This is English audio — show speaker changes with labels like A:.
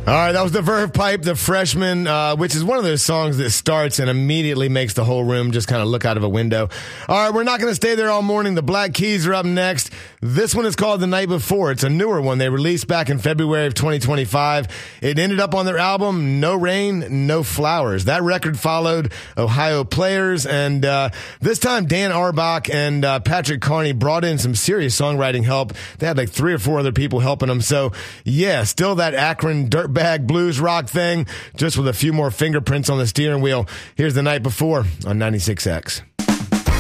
A: All right, that was the Verve Pipe, the Freshman, which is one of those songs that starts and immediately makes the whole room just kind of look out of a window. All right, we're not going to stay there all morning. The Black Keys are up next. This one is called The Night Before. It's a newer one they released back in February of 2025. It ended up on their album No Rain, No Flowers. That record followed Ohio Players, and this time Dan Arbach and Patrick Carney brought in some serious songwriting help. They had like 3 or 4 other people helping them. So, yeah, still that Akron dirtbag blues rock thing, just with a few more fingerprints on the steering wheel. Here's The Night Before on 96X.